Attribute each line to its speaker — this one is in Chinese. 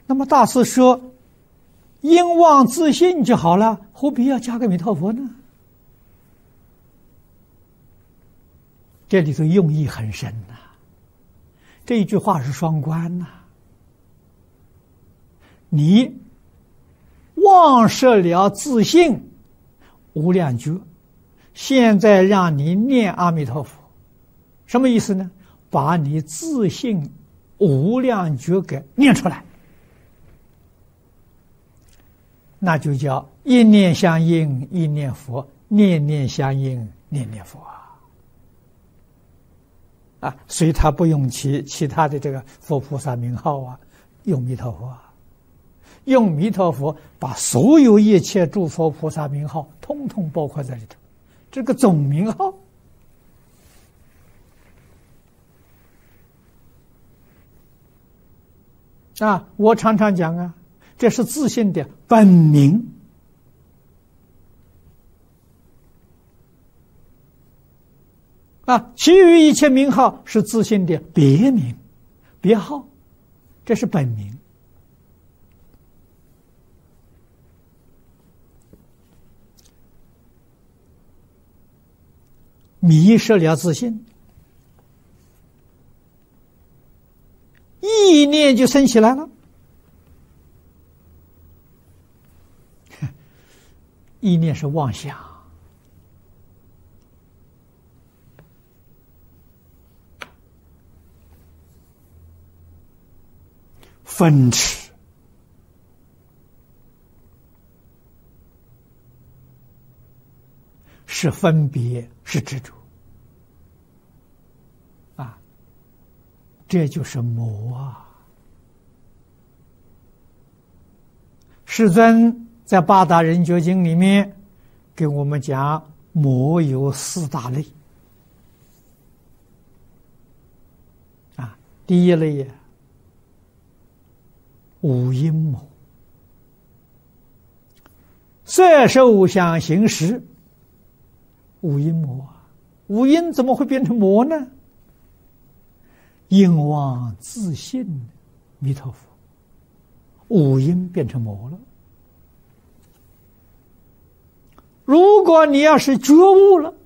Speaker 1: 那么大师说，因妄自信就好了，何必要加个弥陀佛呢？这里头用意很深呐，这一句话是双关呐。你忘失了自信无量觉，现在让你念阿弥陀佛，什么意思呢？把你自信无量觉给念出来，那就叫一念相应一念佛，念念相应念念佛啊！所以他不用其他的这个佛菩萨名号啊，用弥陀佛啊，用弥陀佛把所有一切诸佛菩萨名号统统包括在里头，这个总名号。啊，我常常讲啊，这是自信的本名。啊，其余一切名号是自信的别名、别号，这是本名。迷失了自信，意念就升起来了。意念是妄想，分痴，是分别，是执着啊，这就是魔啊！世尊在《八大人觉经》里面给我们讲，魔有四大类啊。第一类五阴魔，色受想行识，五阴魔啊！五阴怎么会变成魔呢？因妄自信弥陀佛，五阴变成魔了。如果你要是觉悟了，